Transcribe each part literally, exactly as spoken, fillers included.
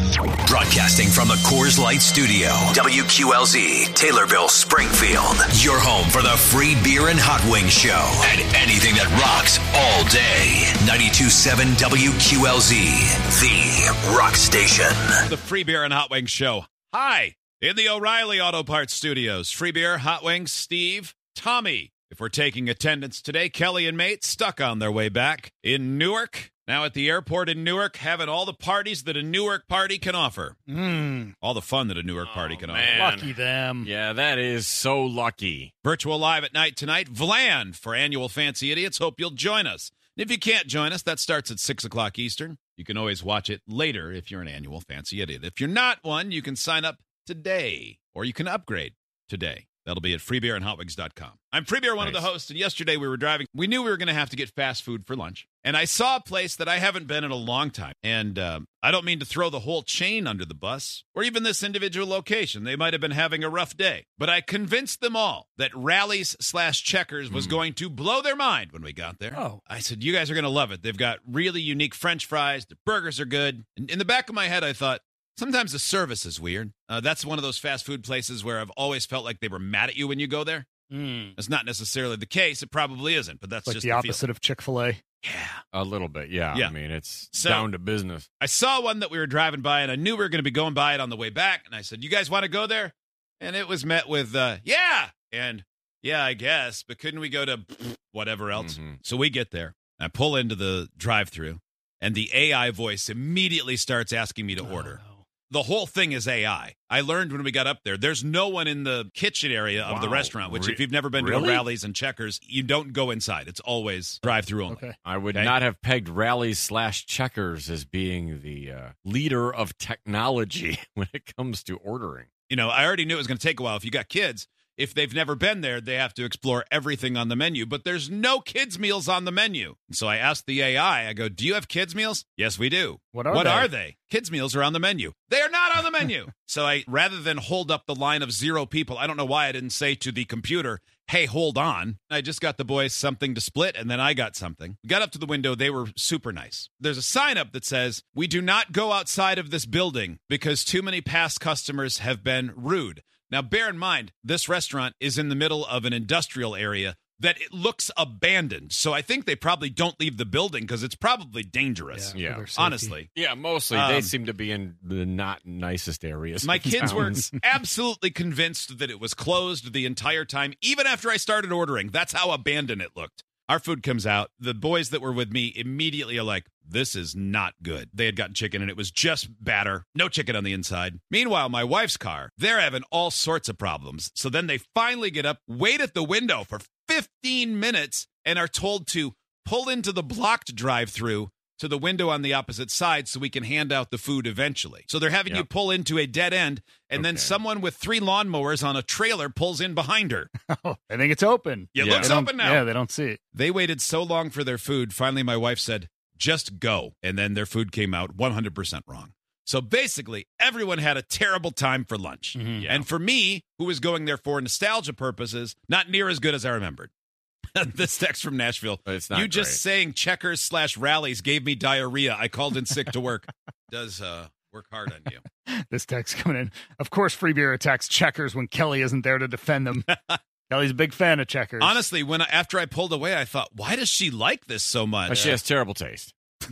Broadcasting from the Coors Light Studio, W Q L Z, Taylorville, Springfield. Your home for the free beer and hot wings show and anything that rocks all day. ninety-two point seven W Q L Z, the rock station. The free beer and hot wings show. Hi, in the O'Reilly Auto Parts Studios. Free beer, hot wings, Steve, Tommy. If we're taking attendance today, Kelly and Mate stuck on their way back in Newark. Now at the airport in Newark, having all the parties that a Newark party can offer. Mm. All the fun that a Newark party Oh, can man. offer. Lucky them. Yeah, that is so lucky. Virtual Live at night tonight, Vland for Annual Fancy Idiots. Hope you'll join us. And if you can't join us, that starts at six o'clock Eastern. You can always watch it later if you're an Annual Fancy Idiot. If you're not one, you can sign up today, or you can upgrade today. That'll be at free beer and hot wings dot com. I'm Freebeer, one Nice. of the hosts, and yesterday we were driving. We knew we were going to have to get fast food for lunch, and I saw a place that I haven't been in a long time. And um, I don't mean to throw the whole chain under the bus, or even this individual location. They might have been having a rough day. But I convinced them all that Rallies slash Checkers was Mm. going to blow their mind when we got there. Oh. I said, you guys are going to love it. They've got really unique French fries. The burgers are good. And in the back of my head, I thought, sometimes the service is weird. Uh, that's one of those fast food places where I've always felt like they were mad at you when you go there. Mm. That's not necessarily the case. It probably isn't, but that's Like just the the opposite feeling. of Chick-fil-A. Yeah. A little bit, yeah. Yeah. I mean, it's So- down to business. I saw one that we were driving by, and I knew we were going to be going by it on the way back. And I said, you guys want to go there? And it was met with, uh, yeah. And yeah, I guess. But couldn't we go to whatever else? Mhm. So we get there. I pull into the drive-thru, and the A I voice immediately starts asking me to order. Oh, no. The whole thing is A I. I learned when we got up there, there's no one in the kitchen area of the Wow. restaurant, which Re- if you've never been to really? a Rallies and Checkers, you don't go inside. It's always drive-through only. Okay. I would Okay. not have pegged Rallies slash Checkers as being the uh, leader of technology when it comes to ordering. You know, I already knew it was going to take a while. If you got kids, if they've never been there, they have to explore everything on the menu. But there's no kids' meals on the menu. So I asked the A I, I go, do you have kids' meals? Yes, we do. What are what they? are they? Kids' meals are on the menu. They are not on the menu. So I, rather than hold up the line of zero people, I don't know why I didn't say to the computer, hey, hold on. I just got the boys something to split, and then I got something. We got up to the window. They were super nice. There's a sign up that says, we do not go outside of this building because too many past customers have been rude. Now, bear in mind, this restaurant is in the middle of an industrial area that it looks abandoned. So I think they probably don't leave the building because it's probably dangerous. for Yeah, their safety. Honestly. Yeah, mostly Um, they seem to be in the not nicest areas. My of kids were towns. absolutely convinced that it was closed the entire time, even after I started ordering. That's how abandoned it looked. Our food comes out. The boys that were with me immediately are like, this is not good. They had gotten chicken, and it was just batter. No chicken on the inside. Meanwhile, my wife's car, they're having all sorts of problems. So then they finally get up, wait at the window for fifteen minutes, and are told to pull into the blocked drive-thru to the window on the opposite side so we can hand out the food eventually. So they're having Yep. you pull into a dead end, and then Okay. someone with three lawnmowers on a trailer pulls in behind her. Oh, I think it's open. It Yeah. looks They don't- open now. Yeah, they don't see it. They waited so long for their food. Finally, my wife said, just go. And then their food came out one hundred percent wrong. So basically, everyone had a terrible time for lunch. Mhm. Yeah. And for me, who was going there for nostalgia purposes, not near as good as I remembered. This text from Nashville. But it's not You just great. saying Checkers slash Rallies gave me diarrhea. I called in sick to work. Does uh, work hard on you. This text coming in. Of course, Free Beer attacks Checkers when Kelly isn't there to defend them. Kelly's a big fan of Checkers. Honestly, when I, after I pulled away, I thought, why does she like this so much? But she has terrible taste.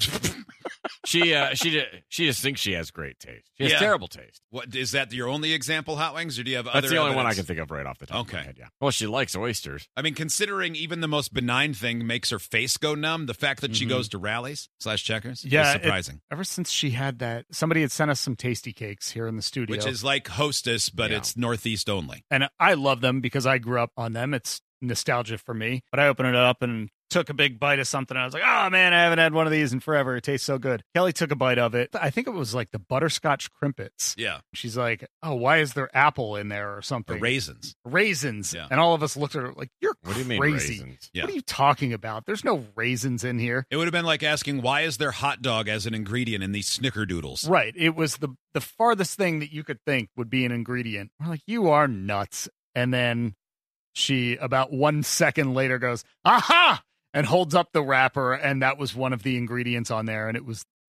she uh, she ju- she just thinks she has great taste. She has Yeah. terrible taste. What is that? Your only example, Hot Wings, or do you have other? That's the only one I evidence? can think of right off the top of Okay. my head. Yeah. Well, she likes oysters. I mean, considering even the most benign thing makes her face go numb, the fact that she Mhm. goes to Rallies slash Checkers Yeah, is it- surprising. Ever since she had that, somebody had sent us some tasty cakes here in the studio. Which is like Hostess, but Yeah. it's Northeast only. And I love them because I grew up on them. It's nostalgia for me. But I opened it up and took a big bite of something. And I was like, oh, man, I haven't had one of these in forever. It tastes so good. Kelly took a bite of it. I think it was like the butterscotch crimpets. Yeah, She's like, oh, why is there apple in there or or something? raisins. Raisins. Yeah. And all of us looked at her like, you're What do you mean crazy. raisins? Yeah. What are you talking about? There's no raisins in here. It would have been like asking, why is there hot dog as an ingredient in these snickerdoodles? Right. It was the the farthest thing that you could think would be an ingredient. We're like, you are nuts. And then she, about one second later, goes, aha! And holds up the wrapper. And that was one of the ingredients on there. And it was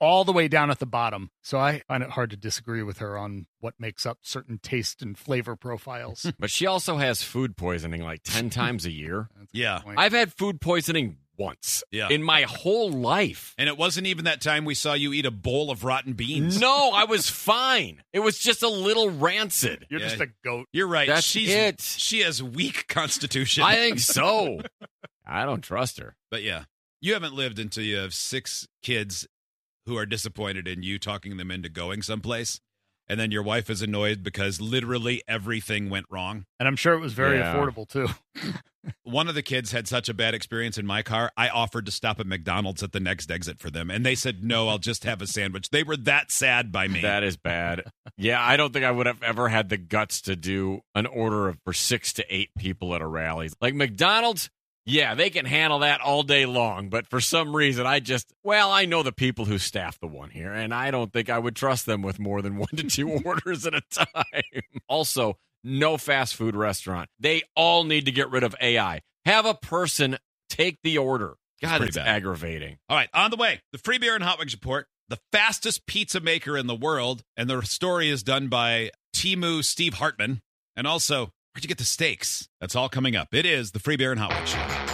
all the way down at the bottom. So I find it hard to disagree with her on what makes up certain taste and flavor profiles. But she also has food poisoning like ten times a year. Yeah. I've had food poisoning once Yeah. in my whole life. And it wasn't even that time we saw you eat a bowl of rotten beans. No, I was fine. It was just a little rancid. You're Yeah. just a goat. You're right. That's She's, it. She has weak constitution. I think so. I don't trust her. But yeah, you haven't lived until you have six kids who are disappointed in you talking them into going someplace. And then your wife is annoyed because literally everything went wrong. And I'm sure it was very Yeah. affordable, too. One of the kids had such a bad experience in my car. I offered to stop at McDonald's at the next exit for them. And they said, no, I'll just have a sandwich. They were that sad by me. That is bad. Yeah, I don't think I would have ever had the guts to do an order of for six to eight people at a rally. Like McDonald's, yeah, they can handle that all day long. But for some reason, I just, well, I know the people who staff the one here, and I don't think I would trust them with more than one to two orders at a time. Also, no fast food restaurant. They all need to get rid of A I. Have a person take the order. God, pretty it's bad. aggravating. All right, on the way, the Free Beer and Hot Wings Report, the fastest pizza maker in the world. And the story is done by Temu Steve Hartman. And also, where'd you get the steaks? That's all coming up. It is the Free Beer and Hot Wings Show.